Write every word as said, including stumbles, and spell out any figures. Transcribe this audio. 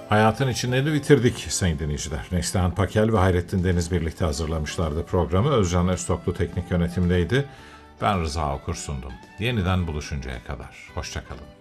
Hayatın içinde bitirdik sayın dinleyiciler. Neslihan Pakel ve Hayrettin Deniz birlikte hazırlamışlardı programı. Özcan Öztoklu teknik yönetimdeydi. Ben Rıza Okur sundum. Yeniden buluşuncaya kadar. Hoşça kalın.